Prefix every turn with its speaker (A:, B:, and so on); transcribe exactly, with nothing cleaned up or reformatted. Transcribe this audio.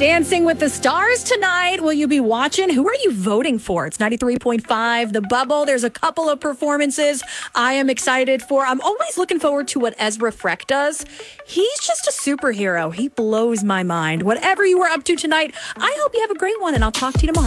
A: Dancing with the Stars tonight. Will you be watching? Who are you voting for? It's ninety-three point five The Bubble. There's a couple of performances I am excited for. I'm always looking forward to what Ezra Freck does. He's just a superhero. He blows my mind. Whatever you are up to tonight, I hope you have a great one, and I'll talk to you tomorrow.